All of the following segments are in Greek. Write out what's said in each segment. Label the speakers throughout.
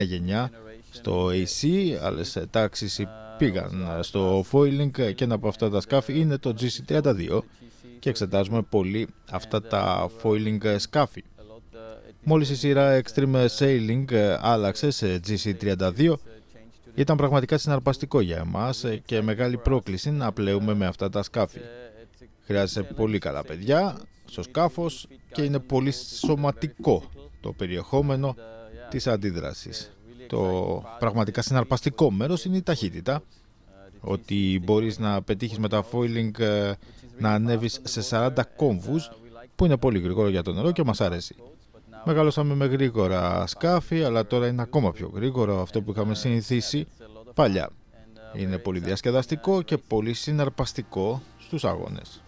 Speaker 1: γενιά στο AC, άλλες τάξεις πήγαν στο foiling και ένα από αυτά τα σκάφη είναι το GC32 και εξετάζουμε πολύ αυτά τα foiling σκάφη. Μόλις η σειρά Extreme Sailing άλλαξε σε GC32, ήταν πραγματικά συναρπαστικό για εμάς και μεγάλη πρόκληση να πλέουμε με αυτά τα σκάφη. Χρειάζεται πολύ καλά παιδιά στο σκάφος και είναι πολύ σωματικό το περιεχόμενο της αντίδρασης. Το πραγματικά συναρπαστικό μέρος είναι η ταχύτητα, ότι μπορείς να πετύχεις με τα foiling να ανέβεις σε 40 κόμβους, που είναι πολύ γρήγορο για το νερό και μας αρέσει. Μεγαλώσαμε με γρήγορα σκάφη, αλλά τώρα είναι ακόμα πιο γρήγορο αυτό που είχαμε συνηθίσει παλιά. Είναι πολύ διασκεδαστικό και πολύ συναρπαστικό στους αγώνες.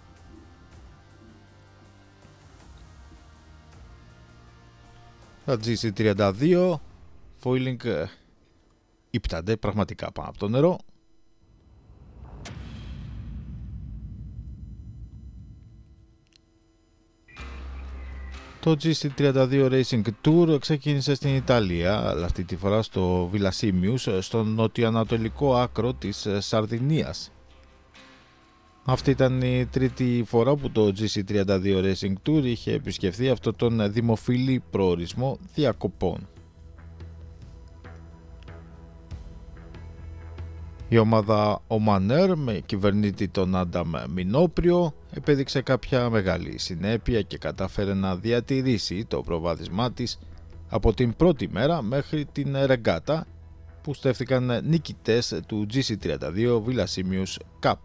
Speaker 1: Τα GC32 foiling ύπτανται πραγματικά πάνω από το νερό. Το GC32 Racing Tour ξεκίνησε στην Ιταλία, αλλά αυτή τη φορά στο Villasimius, στο νοτιοανατολικό άκρο της Σαρδινίας. Αυτή ήταν η τρίτη φορά που το GC32 Racing Tour είχε επισκεφθεί αυτό τον δημοφιλή προορισμό διακοπών. Η ομάδα Oman Air με κυβερνήτη τον Άνταμ Μινόπριο επέδειξε κάποια μεγάλη συνέπεια και κατάφερε να διατηρήσει το προβάδισμά της από την πρώτη μέρα μέχρι την ρεγκάτα που στέφθηκαν νικητές του GC32 Villasimius Cup.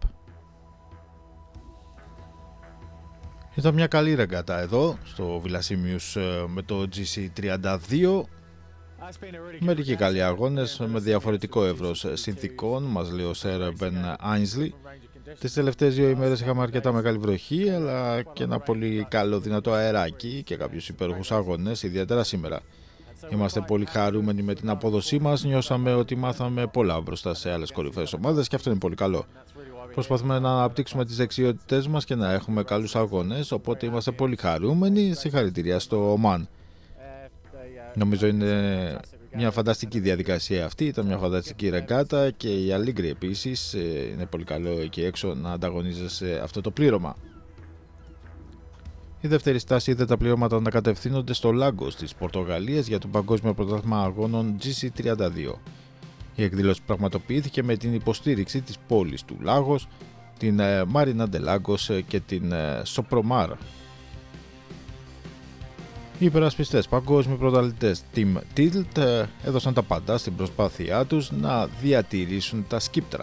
Speaker 1: Ήταν μια καλή ρεγκάτα εδώ στο Villasimius με το GC32. Μερικοί καλοί αγώνες με διαφορετικό εύρος συνθηκών, μας λέει ο Σερ Μπεν Άινσλι. Τις τελευταίες 2 ημέρες είχαμε αρκετά μεγάλη βροχή, αλλά και ένα πολύ καλό δυνατό αεράκι και κάποιους υπέροχους αγώνες, ιδιαίτερα σήμερα. Είμαστε πολύ χαρούμενοι με την απόδοσή μας, νιώσαμε ότι μάθαμε πολλά μπροστά σε άλλες κορυφαίες ομάδες και αυτό είναι πολύ καλό. Προσπαθούμε να αναπτύξουμε τις δεξιότητές μας και να έχουμε καλούς αγώνες, οπότε είμαστε πολύ χαρούμενοι. Συγχαρητήρια στο Oman. Νομίζω είναι μια φανταστική διαδικασία αυτή, ήταν μια φανταστική ρεγκάτα και η Allegri επίσης, είναι πολύ καλό εκεί έξω να ανταγωνίζεσαι αυτό το πλήρωμα. Η δεύτερη στάση είδε τα πληρώματα να κατευθύνονται στο Λάγκος της Πορτογαλίας για το Παγκόσμιο Πρωτάθλημα Αγώνων GC32. Η εκδήλωση πραγματοποιήθηκε με την υποστήριξη της πόλης του Λάγος, την Marina de Lagos και την Sopромar. Οι υπερασπιστές παγκόσμιοι πρωταθλητές Team Tilt έδωσαν τα πάντα στην προσπάθειά τους να διατηρήσουν τα σκύπτρα.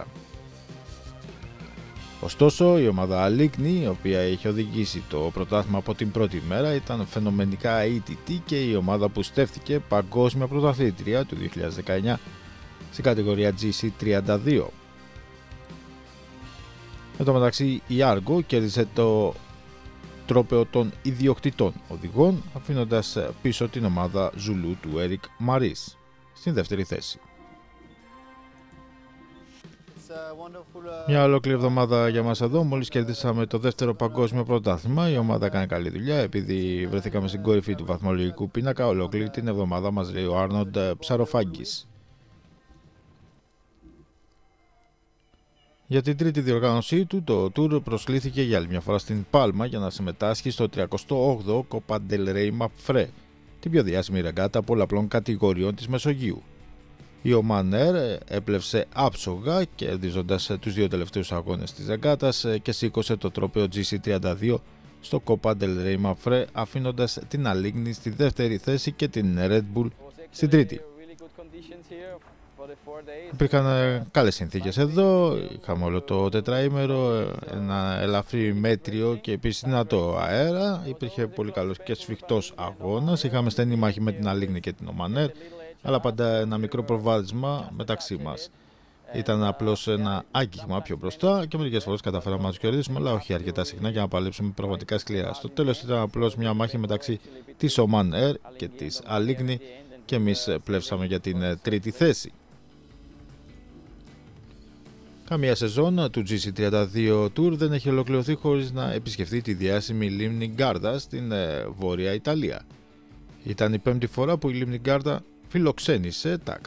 Speaker 1: Ωστόσο, η ομάδα Αλίγνη, η οποία είχε οδηγήσει το πρωτάθλημα από την πρώτη μέρα, ήταν φαινομενικά αίτητη και η ομάδα που στέφθηκε παγκόσμια πρωταθλήτρια του 2019 στην κατηγορία GC32. Εν τω μεταξύ, η Argo κέρδισε το τρόπαιο των ιδιοκτητών οδηγών, αφήνοντας πίσω την ομάδα Ζουλού του Έρικ Μαρίς στην δεύτερη θέση. Μια ολόκληρη εβδομάδα για μας εδώ, μόλις κερδίσαμε το δεύτερο παγκόσμιο πρωτάθλημα. Η ομάδα έκανε καλή δουλειά επειδή βρεθήκαμε στην κορυφή του βαθμολογικού πίνακα ολόκληρη την εβδομάδα, μας λέει ο Άρνοντ Ψαροφάγκης. Για την τρίτη διοργάνωσή του, το Tour προσκλήθηκε για άλλη μια φορά στην Πάλμα για να συμμετάσχει στο 38ο Copa del Rey Mapfre, την πιο διάσημη ρεγκάτα πολλαπλών κατηγοριών της Μεσογείου. Η Oman Air έπλευσε άψογα, κερδίζοντας τους 2 τελευταίους αγώνες της ρεγκάτας και σήκωσε το τρόπαιο GC32 στο Copa del Rey Mapfre, αφήνοντας την Allegni στη δεύτερη θέση και την Red Bull στην τρίτη. Υπήρχαν καλές συνθήκες εδώ, είχαμε όλο το τετραήμερο, ένα ελαφρύ μέτριο και επίσης δυνατό αέρα, υπήρχε πολύ καλός και σφιχτός αγώνας, είχαμε στενή μάχη με την Allegni και την Oman Air, αλλά πάντα ένα μικρό προβάδισμα μεταξύ μας. Ήταν απλώς ένα άγγιγμα πιο μπροστά και μερικές φορές καταφέραμε να τους κερδίσουμε, αλλά όχι αρκετά συχνά για να παλέψουμε πραγματικά σκληρά. Στο τέλος ήταν απλώς μια μάχη μεταξύ της Oman Air και της Allegni και εμείς πλεύσαμε για την τρίτη θέση. Καμία σεζόν του GC32 Tour δεν έχει ολοκληρωθεί χωρίς να επισκεφθεί τη διάσημη λίμνη Γκάρδα στην Βόρεια Ιταλία. Ήταν η 5η φορά που η λίμνη Γκάρδα φιλοξένησε τα